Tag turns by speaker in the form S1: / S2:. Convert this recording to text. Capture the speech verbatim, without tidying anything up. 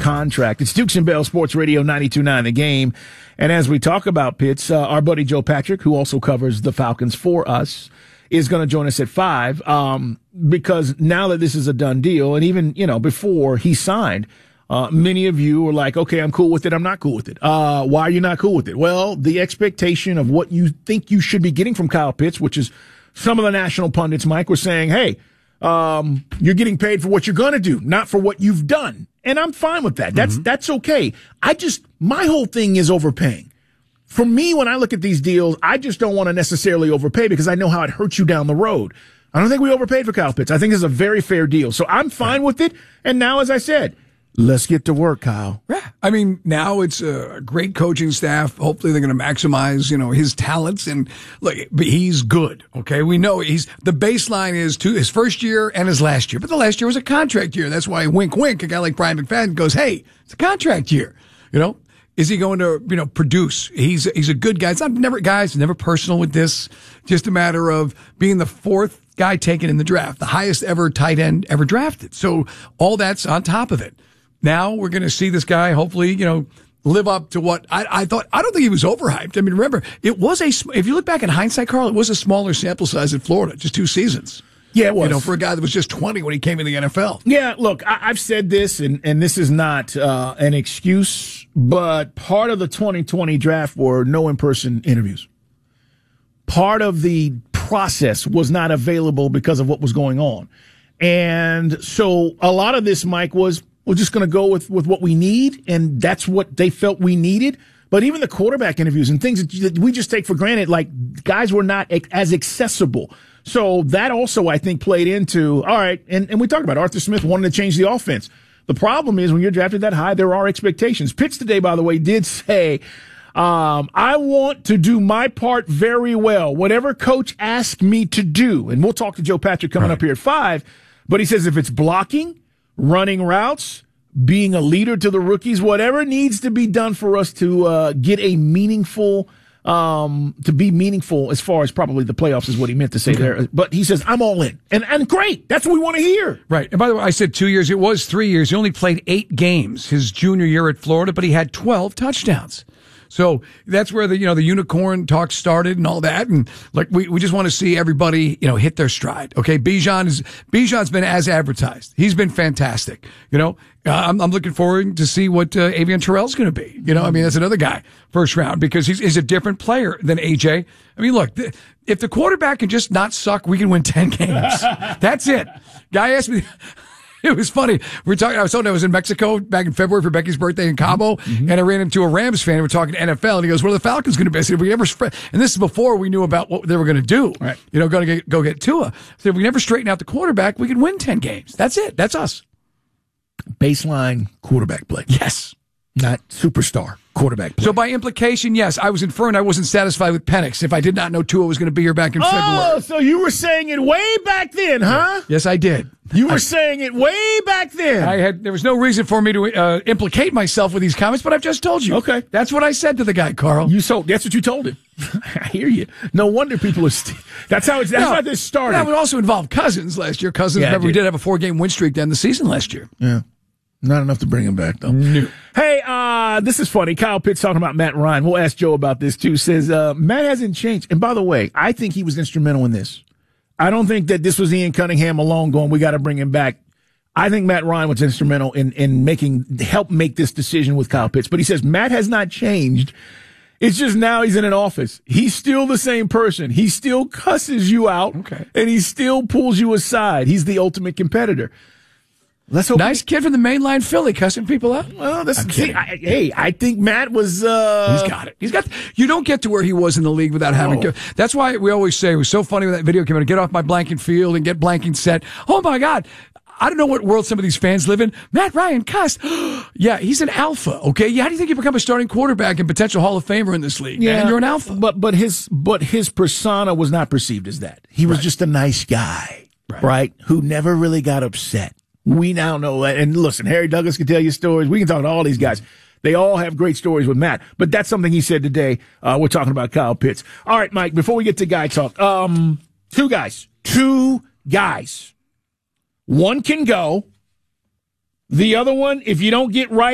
S1: contract. It's Dukes and Bell Sports Radio ninety-two point nine The Game. And as we talk about Pitts, uh, our buddy Joe Patrick, who also covers the Falcons for us, is going to join us at five, um, because now that this is a done deal, and even, you know, before he signed, uh, many of you were like, okay, I'm cool with it. I'm not cool with it. Uh, why are you not cool with it? Well, the expectation of what you think you should be getting from Kyle Pitts, which is some of the national pundits, Mike, were saying, hey, um, you're getting paid for what you're going to do, not for what you've done. And I'm fine with that. That's, mm-hmm. that's okay. I just, my whole thing is overpaying. For me, when I look at these deals, I just don't want to necessarily overpay because I know how it hurts you down the road. I don't think we overpaid for Kyle Pitts. I think it's a very fair deal. So I'm fine with it. And now, as I said, let's get to work, Kyle.
S2: Yeah. I mean, now it's a great coaching staff. Hopefully they're going to maximize, you know, his talents. And look, he's good. Okay. We know he's, the baseline is to his first year and his last year. But the last year was a contract year. That's why wink, wink, a guy like Brian McFadden goes, hey, it's a contract year. You know, is he going to, you know, produce? He's, he's a good guy. It's not never, guys, never personal with this. Just a matter of being the fourth guy taken in the draft, the highest ever tight end ever drafted. So all that's on top of it. Now we're going to see this guy hopefully, you know, live up to what I, I thought. I don't think he was overhyped. I mean, remember, it was a, if you look back in hindsight, Carl, it was a smaller sample size in Florida, just two seasons.
S1: Yeah, it was.
S2: You know, for a guy that was just twenty when he came in the N F L.
S1: Yeah, look, I, I've said this, and, and this is not uh, an excuse, but part of the twenty twenty draft were no in-person interviews. Part of the process was not available because of what was going on. And so a lot of this, Mike, was we're just going to go with, with what we need, and that's what they felt we needed. But even the quarterback interviews and things that we just take for granted, like guys were not as accessible. So that also, I think, played into, all right, and, and we talked about Arthur Smith wanting to change the offense. The problem is when you're drafted that high, there are expectations. Pitts today, by the way, did say, um, I want to do my part very well, whatever coach asks me to do. And we'll talk to Joe Patrick coming right up here at five. But he says if it's blocking, running routes, being a leader to the rookies, whatever needs to be done for us to uh, get a meaningful, um, to be meaningful as far as probably the playoffs is what he meant to say okay. there. But he says, I'm all in. And and great. That's what we want to hear.
S2: Right. And by the way, I said two years. It was three years. He only played eight games his junior year at Florida, but he had twelve touchdowns. So that's where the, you know, the unicorn talk started and all that. And like, we, we just want to see everybody, you know, hit their stride. Okay. Bijan is, Bijan's been as advertised. He's been fantastic. You know, uh, I'm, I'm looking forward to see what uh, Avian Terrell's going to be. You know, I mean, that's another guy first round because he's, he's a different player than A J. I mean, look, th- if the quarterback can just not suck, we can win ten games. That's it. Guy asked me, it was funny. We were talking, I was told I was in Mexico back in February for Becky's birthday in Cabo, mm-hmm. and I ran into a Rams fan. We're talking N F L, and he goes, what are the Falcons going to be? I said, if we ever, and this is before we knew about what they were going to do.
S1: Right.
S2: You know, going to go get Tua. So if we never straighten out the quarterback, we can win ten games. That's it. That's us.
S1: Baseline quarterback play.
S2: Yes.
S1: Not superstar quarterback play.
S2: So by implication, yes, I was inferring I wasn't satisfied with Penix if I did not know Tua was going to be here back in
S1: oh,
S2: February.
S1: Oh, so you were saying it way back then, huh?
S2: Yes, I did.
S1: You were
S2: I,
S1: saying it way back then.
S2: I had there was no reason for me to uh, implicate myself with these comments, but I've just told you.
S1: Okay,
S2: that's what I said to the guy, Carl.
S1: You so that's what you told him. I hear you. No wonder people are. St- that's how it's. That's no, how this started.
S2: That would also involve Cousins last year. Cousins. Yeah, remember, did. we did have a four game win streak to end the season last year.
S1: Yeah. Not enough to bring him back, though.
S2: No.
S1: Hey, uh, this is funny. Kyle Pitts talking about Matt Ryan. We'll ask Joe about this, too. Says, uh, Matt hasn't changed. And by the way, I think he was instrumental in this. I don't think that this was Ian Cunningham alone going, we got to bring him back. I think Matt Ryan was instrumental in, in making, help make this decision with Kyle Pitts. But he says, Matt has not changed. It's just now he's in an office. He's still the same person. He still cusses you out.
S2: Okay.
S1: And he still pulls you aside. He's the ultimate competitor. Let's hope
S2: nice he, kid from the mainline Philly cussing people out.
S1: Well, that's see, I, hey, I think Matt was. Uh,
S2: He's got it. He's got. You don't get to where he was in the league without having.
S1: Oh.
S2: To, that's why we always say it was so funny when that video came out. Get off my blanking field and get blanking set. Oh my God. I don't know what world some of these fans live in. Matt Ryan cussed. Yeah, he's an alpha. Okay, yeah. How do you think you become a starting quarterback and potential Hall of Famer in this league?
S1: Yeah,
S2: man? You're an alpha.
S1: But but his but his persona was not perceived as that. He was right. just a nice guy, right. right? Who never really got upset. We now know that. And listen, Harry Douglas can tell you stories. We can talk to all these guys. They all have great stories with Matt. But that's something he said today. Uh, we're talking about Kyle Pitts. All right, Mike, before we get to guy talk, um, two guys. Two guys. One can go. The other one, if you don't get right,